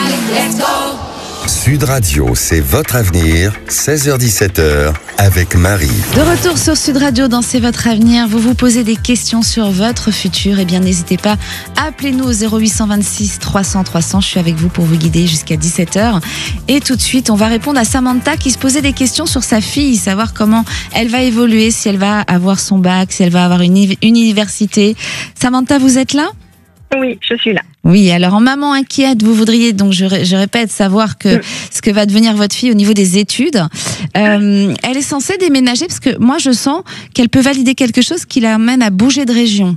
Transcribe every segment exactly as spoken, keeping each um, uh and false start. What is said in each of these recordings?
let's go. Sud Radio, c'est votre avenir, seize heures dix-sept heures, avec Marie. De retour sur Sud Radio dans C'est votre avenir, vous vous posez des questions sur votre futur, eh bien n'hésitez pas, appelez-nous au zéro huit deux six trois cents trois cents, je suis avec vous pour vous guider jusqu'à dix-sept heures. Et tout de suite, on va répondre à Samantha qui se posait des questions sur sa fille, savoir comment elle va évoluer, si elle va avoir son bac, si elle va avoir une, une université. Samantha, vous êtes là ? Oui, je suis là. Oui, alors en maman inquiète, vous voudriez, donc je, je répète, savoir que oui. ce que va devenir votre fille au niveau des études. Euh, elle est censée déménager parce que moi je sens qu'elle peut valider quelque chose qui l'amène à bouger de région.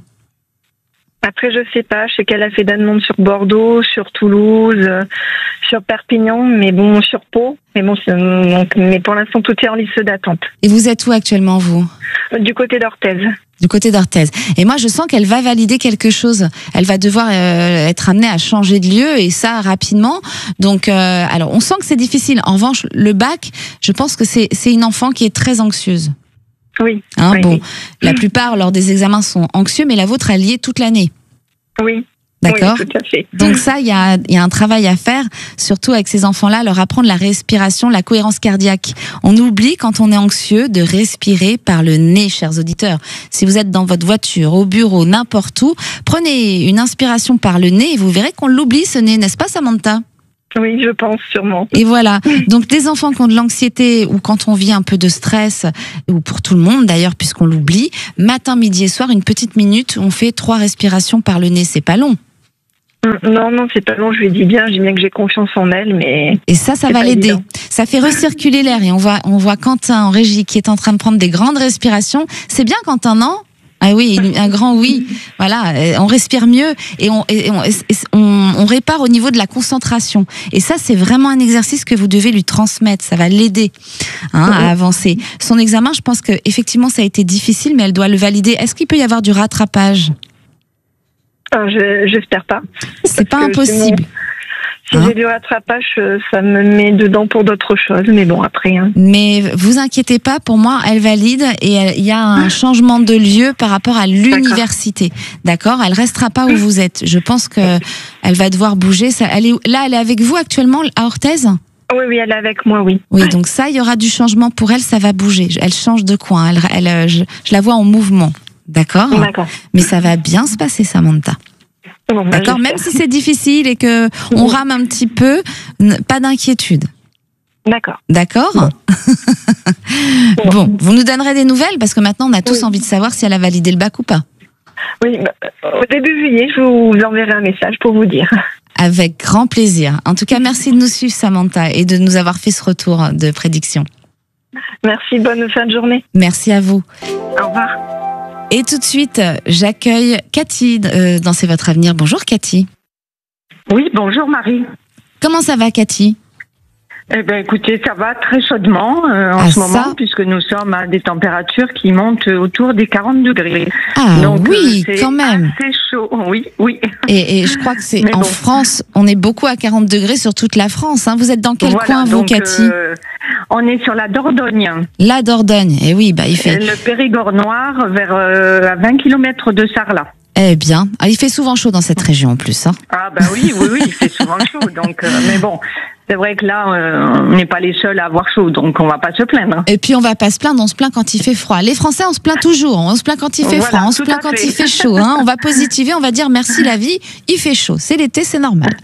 Après, je sais pas, je sais qu'elle a fait des demandes sur Bordeaux, sur Toulouse, euh, sur Perpignan, mais bon, sur Pau. Mais bon, donc, mais pour l'instant, tout est en liste d'attente. Et vous êtes où actuellement, vous ? Du côté d'Orthez. Du côté d'Orthez. Et moi, je sens qu'elle va valider quelque chose. Elle va devoir euh, être amenée à changer de lieu, et ça rapidement. Donc, euh, alors, on sent que c'est difficile. En revanche, le bac, je pense que c'est c'est une enfant qui est très anxieuse. Oui. Hein, oui bon, oui. La plupart, lors des examens, sont anxieux, mais la vôtre, elle y est toute l'année. Oui. D'accord. Oui, tout à fait. Donc ça, il y a, y a un travail à faire, surtout avec ces enfants-là, leur apprendre la respiration, la cohérence cardiaque. On oublie, quand on est anxieux, de respirer par le nez, chers auditeurs. Si vous êtes dans votre voiture, au bureau, n'importe où, prenez une inspiration par le nez et vous verrez qu'on l'oublie, ce nez, n'est-ce pas, Samantha ? Oui, je pense, sûrement. Et voilà. Donc, les enfants qui ont de l'anxiété ou quand on vit un peu de stress, ou pour tout le monde d'ailleurs, puisqu'on l'oublie, matin, midi et soir, une petite minute, on fait trois respirations par le nez. C'est pas long. Non, non, c'est pas long. Je lui dis bien, je dis bien que j'ai confiance en elle, mais... Et ça, ça va l'aider. Évident. Ça fait recirculer l'air. Et on voit, on voit Quentin en régie qui est en train de prendre des grandes respirations. C'est bien, Quentin, non ? Ah oui, un grand oui. Voilà, on respire mieux et on, et on, et on, on répare au niveau de la concentration. Et ça, c'est vraiment un exercice que vous devez lui transmettre. Ça va l'aider hein, à avancer. Son examen, je pense que effectivement, ça a été difficile, mais elle doit le valider. Est-ce qu'il peut y avoir du rattrapage ? euh, je, J'espère pas. C'est pas impossible. Si hein j'ai du rattrapage, ça me met dedans pour d'autres choses, mais bon, après... Hein. Mais vous inquiétez pas, pour moi, elle valide et il y a un changement de lieu par rapport à l'université. D'accord ? Elle restera pas où vous êtes. Je pense que elle va devoir bouger. Ça, elle est, là, elle est avec vous actuellement à Orthez ? Oui, oui, elle est avec moi, oui. Oui, donc ça, il y aura du changement pour elle, ça va bouger. Elle change de coin, elle, elle, je, je la vois en mouvement. D'accord ? D'accord. Mais ça va bien se passer, Samantha. Bon, d'accord, même si c'est difficile et que on rame un petit peu, pas d'inquiétude. D'accord. D'accord. Bon. Bon, vous nous donnerez des nouvelles parce que maintenant on a tous oui. envie de savoir si elle a validé le bac ou pas. Oui, bah, au début juillet, je vous enverrai un message pour vous dire. Avec grand plaisir. En tout cas, merci de nous suivre, Samantha, et de nous avoir fait ce retour de prédiction. Merci, bonne fin de journée. Merci à vous. Au revoir. Et tout de suite, j'accueille Cathy euh, dans C'est votre avenir. Bonjour Cathy. Oui, bonjour Marie. Comment ça va Cathy ? Eh ben, écoutez, ça va très chaudement euh, en ah, ce moment, ça puisque nous sommes à des températures qui montent autour des quarante degrés. Ah donc, oui, euh, quand même. C'est chaud, oui, oui. Et, et je crois que c'est Mais en bon. France, on est beaucoup à quarante degrés sur toute la France. Hein. Vous êtes dans quel voilà, coin, vous, donc, Cathy ? euh, On est sur la Dordogne. La Dordogne, et eh oui, bah il fait. Le Périgord noir, vers euh, à vingt kilomètres de Sarlat. Eh bien, ah, il fait souvent chaud dans cette région en plus. Hein. Ah bah oui, oui, oui, il fait souvent chaud. Donc, euh, mais bon, c'est vrai que là, euh, on n'est pas les seuls à avoir chaud, donc on va pas se plaindre. Et puis on va pas se plaindre, on se plaint quand il fait froid. Les Français, on se plaint toujours. On se plaint quand il fait voilà, froid, on se plaint quand fait. il fait chaud. Hein. On va positiver, on va dire merci la vie. Il fait chaud, c'est l'été, c'est normal.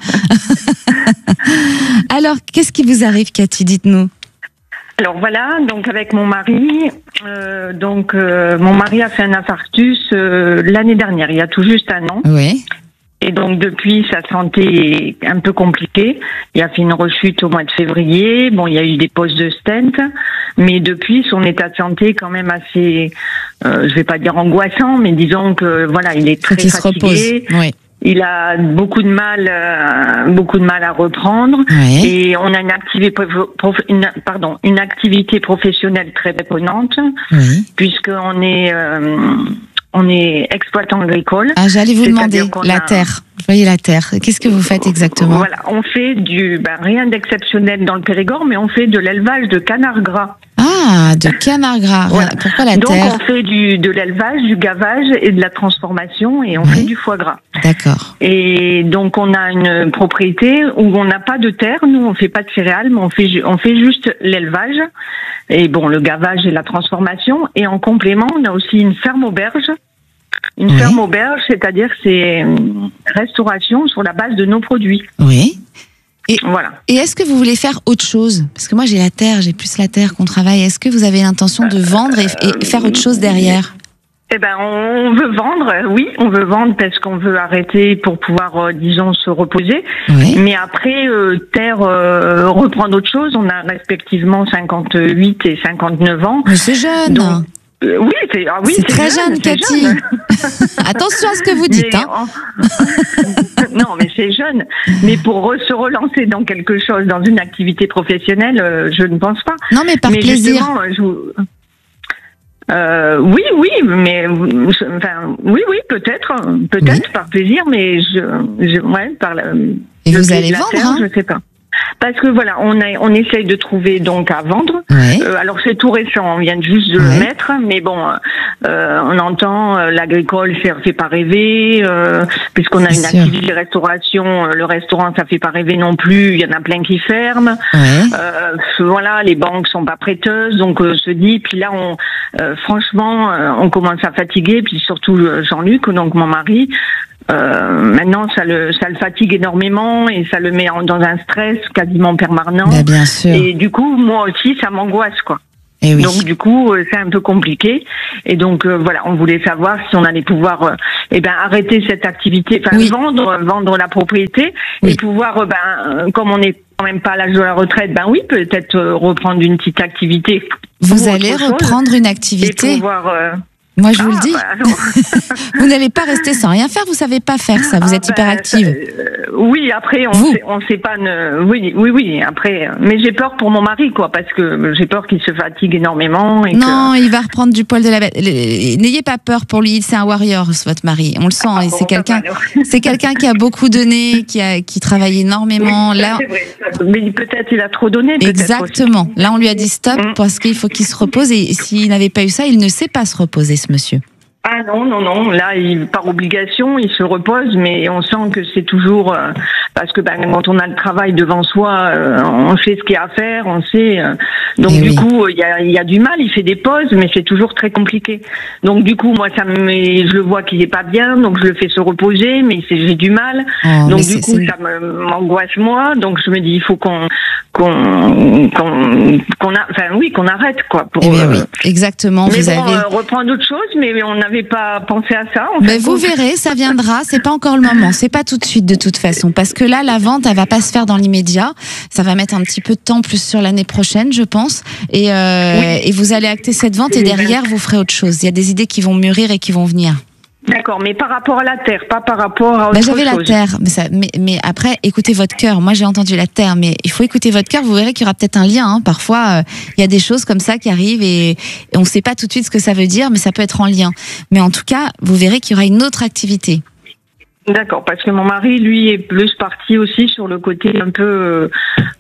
Alors, qu'est-ce qui vous arrive, Cathy ? Dites-nous. Alors voilà, donc avec mon mari, euh, donc euh, mon mari a fait un infarctus euh, l'année dernière, il y a tout juste un an. Oui. Et donc depuis, sa santé est un peu compliquée. Il a fait une rechute au mois de février. Bon, il y a eu des poses de stent, mais depuis, son état de santé est quand même assez, euh, je vais pas dire angoissant, mais disons que voilà, il est très Faut qu'il fatigué. se repose. Oui. Il a beaucoup de mal, euh, beaucoup de mal à reprendre. Oui. Et on a une activité, prof, une, pardon, une activité professionnelle très dépenante, Oui. puisqu'on est, euh, on est exploitant agricole. Ah, j'allais vous demander la a, terre. Vous voyez la terre. Qu'est-ce que vous faites exactement ? Voilà, on fait du, ben, rien d'exceptionnel dans le Périgord, mais on fait de l'élevage de canards gras. Ah, de canard gras. Voilà. Pourquoi la Donc terre? on fait du, de l'élevage, du gavage et de la transformation et on Oui. fait du foie gras. D'accord. Et donc on a une propriété où on n'a pas de terre, nous on fait pas de céréales, mais on fait ju- on fait juste l'élevage et bon le gavage et la transformation. Et en complément, on a aussi une ferme auberge. Une Oui. ferme auberge, c'est-à-dire c'est une restauration sur la base de nos produits. Oui. Voilà. Et est-ce que vous voulez faire autre chose? Parce que moi j'ai la terre, j'ai plus la terre qu'on travaille. Est-ce que vous avez l'intention de vendre et, et faire autre chose derrière? Eh ben, on veut vendre, oui, on veut vendre parce qu'on veut arrêter pour pouvoir, euh, disons, se reposer. Oui. Mais après, euh, terre, euh, reprendre autre chose. On a respectivement cinquante-huit et cinquante-neuf ans. Mais c'est jeune. Donc, Euh, oui, c'est ah, oui, c'est très jeune, c'est Cathy. jeune. Attention à ce que vous dites. Mais Hein. en- non, mais c'est jeune. Mais pour re- se relancer dans quelque chose, dans une activité professionnelle, euh, je ne pense pas. Non, mais par mais plaisir. justement, je vous- Euh, oui, oui, mais je- enfin, oui, oui, peut-être, peut-être par plaisir, mais je, je ouais, par la, Et le vous pied allez de la vendre, terre, hein. je sais pas. Parce que voilà, on a, on essaye de trouver donc à vendre. Ouais. Euh, alors c'est tout récent, on vient juste de Ouais. le mettre, mais bon, euh, on entend euh, l'agricole fait, fait pas rêver, euh, puisqu'on a C'est une sûr. activité restauration, euh, le restaurant ça fait pas rêver non plus, il y en a plein qui ferment. Ouais. Euh, voilà, les banques sont pas prêteuses, donc euh, se dit, puis là on, euh, franchement, euh, on commence à fatiguer, puis surtout euh, Jean-Luc, donc mon mari. Euh, maintenant, ça le, ça le fatigue énormément et ça le met en, dans un stress quasiment permanent. Bah, bien sûr. Et du coup, moi aussi, ça m'angoisse, quoi. Et oui. Donc du coup, euh, c'est un peu compliqué. Et donc euh, voilà, on voulait savoir si on allait pouvoir, euh, eh ben arrêter cette activité, enfin Oui. vendre, vendre la propriété Oui. et pouvoir, euh, ben euh, comme on n'est quand même pas à l'âge de la retraite, ben oui, peut-être euh, reprendre une petite activité. Vous ou allez autre chose, reprendre une et activité. pouvoir. euh, Moi, je vous ah, le dis. bah, non. Vous n'allez pas rester sans rien faire. Vous savez pas faire ça. Vous Ah, êtes ben, hyperactive. euh, oui, après on Vous. sait, on sait pas. Ne, oui, oui, oui. Après, euh, mais j'ai peur pour mon mari, quoi, parce que j'ai peur qu'il se fatigue énormément. Et Non, il va reprendre du poil de la bête. Le- N'ayez pas peur pour lui. C'est un warrior, votre mari. On le sent. que, et bon, c'est quelqu'un. ça va, alors. C'est quelqu'un qui a beaucoup donné, qui a, qui travaille énormément. Oui, ça, Là, c'est vrai. Mais peut-être il a trop donné. peut-être exactement. Là, on lui a dit stop Mm. parce qu'il faut qu'il se repose. Et s'il n'avait pas eu ça, il ne sait pas se reposer, ce monsieur. Ah non, non, non. Là, il, par obligation, il se repose, mais on sent que c'est toujours euh, parce que ben, quand on a le travail devant soi, euh, on sait ce qu'il y a à faire, on sait. euh, donc Eh du oui. coup, il y a, il y a du mal. Il fait des pauses, mais c'est toujours très compliqué. Donc du coup, moi, ça me, met- je le vois qu'il est pas bien, donc je le fais se reposer, mais c'est- j'ai du mal. Oh, mais donc c'est- du coup, c'est- ça me- m'angoisse moi. Donc je me dis, il faut qu'on, qu'on, qu'on, qu'on a, enfin oui, qu'on arrête quoi. Pour, Eh bien, euh, oui, exactement. mais Vous bon, avez. euh, reprendre autre chose, mais on n'avait pas pensé à ça. En Mais fin de vous compte. verrez, ça viendra. C'est pas encore le moment. C'est pas tout de suite de toute façon, parce que là, la vente, elle va pas se faire dans l'immédiat. Ça va mettre un petit peu de temps, plus sur l'année prochaine, je pense. Et, euh, Oui. et vous allez acter cette vente et derrière, vous ferez autre chose. Il y a des idées qui vont mûrir et qui vont venir. D'accord, mais par rapport à la terre, pas par rapport à autre Ben, j'avais la chose. terre, mais, ça, mais, mais après, écoutez votre cœur. Moi, j'ai entendu la terre, mais il faut écouter votre cœur. Vous verrez qu'il y aura peut-être un lien. Hein. Parfois, euh, il y a des choses comme ça qui arrivent et, et on ne sait pas tout de suite ce que ça veut dire, mais ça peut être en lien. Mais en tout cas, vous verrez qu'il y aura une autre activité. D'accord, parce que mon mari, lui, est plus parti aussi sur le côté un peu euh,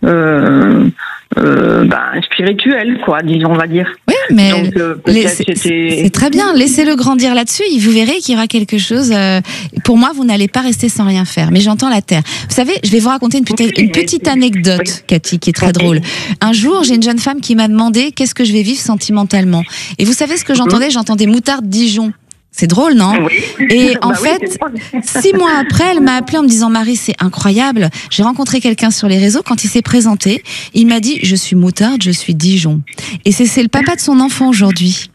euh, euh, ben, spirituel, quoi, disons, on va dire. Oui, mais Donc, euh, les- peut-être c'est c'était. c'est très bien. Laissez-le grandir là-dessus. Et vous verrez qu'il y aura quelque chose. euh, pour moi, vous n'allez pas rester sans rien faire. Mais j'entends la terre. Vous savez, je vais vous raconter une petite, Oui, une petite mais- anecdote, oui. Cathy, qui est très Oui. drôle. Un jour, j'ai une jeune femme qui m'a demandé qu'est-ce que je vais vivre sentimentalement. Et vous savez ce que j'entendais? J'entendais moutarde Dijon. C'est drôle, non? Oui. Et en Bah oui, fait, c'est drôle. six mois après, elle m'a appelé en me disant Marie, c'est incroyable. J'ai rencontré quelqu'un sur les réseaux. Quand il s'est présenté, il m'a dit je suis moutarde, je suis Dijon. Et c'est c'est le papa de son enfant aujourd'hui.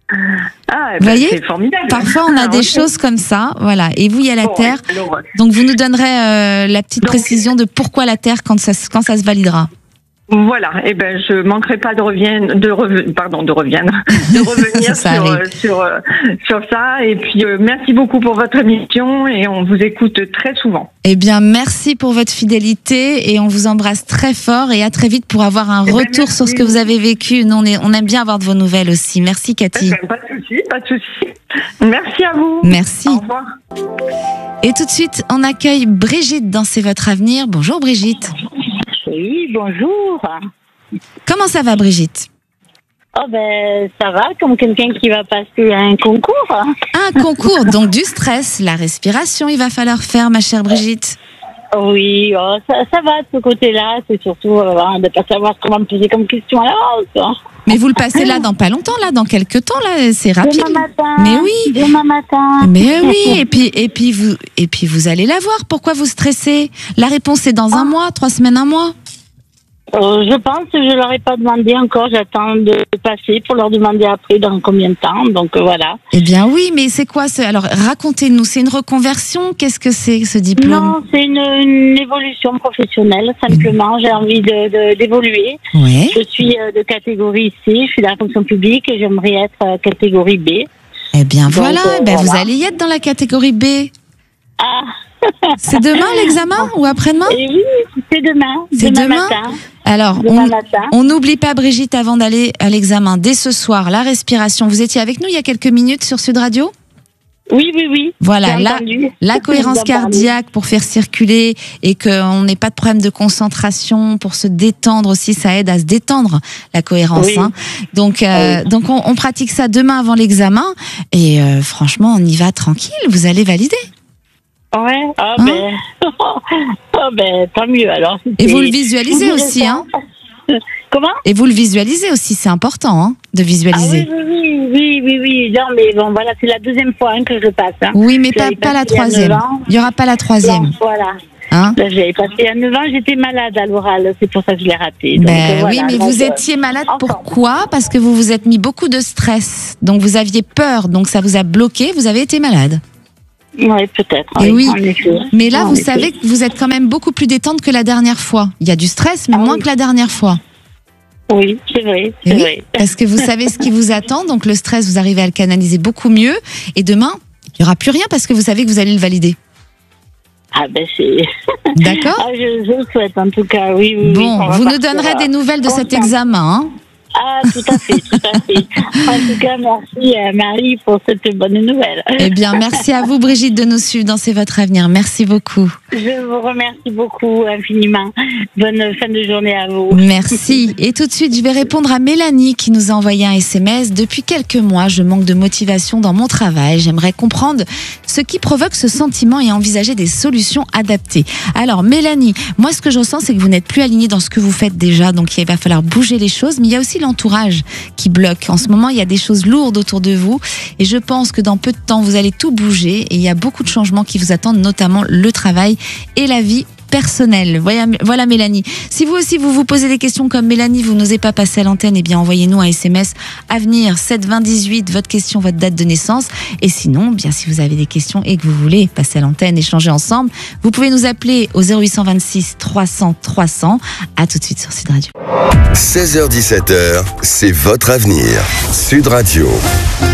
Ah, eh Vous ben, voyez, c'est formidable. Parfois, on a Ah, des ok. choses comme ça, voilà. Et vous, il y a la Bon, terre. alors, Donc, vous nous donnerez euh, la petite Donc- précision de pourquoi la terre quand ça, se- quand ça se validera. Voilà, et ben je manquerai pas de revienne, de reven- pardon, de revienne, de revenir Ça sur, arrive. euh, sur euh, sur ça. Et puis euh, merci beaucoup pour votre émission et on vous écoute très souvent. Eh bien, merci pour votre fidélité et on vous embrasse très fort et à très vite pour avoir un Eh ben, retour sur ce que vous avez vécu. Nous, on, est, on aime bien avoir de vos nouvelles aussi. Merci, Cathy. Eh ben, pas de souci, pas de souci. Merci à vous. Merci. Au revoir. Et tout de suite, on accueille Brigitte dans C'est votre avenir. Bonjour, Brigitte. Oui, bonjour. Comment ça va, Brigitte? Oh ben ça va, comme quelqu'un qui va passer à un concours. Un concours, donc du stress, la respiration, il va falloir faire, ma chère Brigitte. Oui, oh, ça, ça va de ce côté-là, c'est surtout euh, de ne pas savoir comment me poser comme question à l'avance. Mais vous le passez là dans pas longtemps, là, dans quelques temps, là, c'est rapide. Demain matin. Mais oui. Demain matin. Mais oui, et puis, et puis vous, et puis vous allez la voir. Pourquoi vous stressez? La réponse est dans un mois, trois semaines, un mois. Euh, je pense que je leur ai pas demandé encore. J'attends de passer pour leur demander après dans combien de temps. Donc euh, voilà. Eh bien oui, mais c'est quoi ce... Alors racontez-nous, c'est une reconversion? Qu'est-ce que c'est ce diplôme? Non, c'est une, une évolution professionnelle. Simplement, j'ai envie de, de, d'évoluer. Ouais. Je suis euh, de catégorie C. Je suis dans la fonction publique et j'aimerais être euh, catégorie B. Eh bien Donc, voilà, euh, eh ben, voilà. vous allez y être dans la catégorie B. Ah. C'est demain l'examen ou après-demain? Et oui, c'est demain. C'est demain, demain matin. Alors, Demain on matin. on n'oublie pas, Brigitte, avant d'aller à l'examen, dès ce soir, la respiration. Vous étiez avec nous il y a quelques minutes sur Sud Radio? Oui, oui, oui. Voilà, J'ai la, entendu. la cohérence J'ai entendu. cardiaque pour faire circuler et qu'on n'ait pas de problème de concentration, pour se détendre aussi, ça aide à se détendre, la cohérence. Oui. Hein. Donc, euh, Oui. donc on, on pratique ça demain avant l'examen et euh, franchement, on y va tranquille, vous allez valider. Ouais, ah Hein ben, oh ben, tant mieux alors. Et vous le C'est- visualisez vous direz aussi, ça. hein. Comment? Et vous le visualisez aussi, c'est important hein, de Ah visualiser. oui, oui, oui, oui, oui, oui. Non, mais bon, voilà, c'est la deuxième fois hein, que je passe. Hein. Oui, mais Je pas, l'avais pas la passé il y a troisième. neuf ans. Il n'y aura pas la troisième. Non, voilà. Hein. Là, je l'avais passé il y a neuf ans, j'étais malade à l'oral, c'est pour ça que je l'ai raté. Donc, Ben euh, voilà, oui, mais donc, vous euh, étiez malade. encore. Pourquoi? Parce que vous vous êtes mis beaucoup de stress. Donc vous aviez peur, donc ça vous a bloqué. Vous avez été malade. Oui, peut-être. Et oui. en effet. Mais là, En vous effet. savez que vous êtes quand même beaucoup plus détente que la dernière fois. Il y a du stress, mais Ah moins oui. que la dernière fois. Oui, c'est vrai, Et c'est oui, vrai. parce que vous savez ce qui vous attend. Donc le stress, vous arrivez à le canaliser beaucoup mieux. Et demain, il n'y aura plus rien parce que vous savez que vous allez le valider. Ah ben c'est. D'accord? Ah, je, je le souhaite en tout cas, oui, oui. oui, Bon, on va vous nous partir, donnerez euh, des nouvelles de cet ensemble. examen. Hein. Ah, tout à fait, tout à fait. En tout cas, merci euh, Marie pour cette bonne nouvelle. Eh bien, merci à vous, Brigitte, de nous suivre dans C'est votre avenir. Merci beaucoup. Je vous remercie beaucoup infiniment. Bonne fin de journée à vous. Merci. Et tout de suite, je vais répondre à Mélanie qui nous a envoyé un S M S. Depuis quelques mois, je manque de motivation dans mon travail. J'aimerais comprendre ce qui provoque ce sentiment et envisager des solutions adaptées. Alors, Mélanie, moi, ce que je ressens, c'est que vous n'êtes plus alignée dans ce que vous faites déjà. Donc, il va falloir bouger les choses. Mais il y a aussi l'entourage qui bloque. En ce moment, il y a des choses lourdes autour de vous. Et je pense que dans peu de temps, vous allez tout bouger. Et il y a beaucoup de changements qui vous attendent, notamment le travail et la vie personnelle. Voilà, voilà Mélanie. Si vous aussi vous vous posez des questions comme Mélanie, vous n'osez pas passer à l'antenne, eh bien envoyez-nous un S M S Avenir sept vingt dix-huit, votre question, votre date de naissance. Et sinon, bien si vous avez des questions et que vous voulez passer à l'antenne, échanger ensemble, vous pouvez nous appeler au zéro huit cent vingt-six trois cents trois cents. À tout de suite sur Sud Radio. seize heures dix-sept heures, c'est votre avenir. Sud Radio.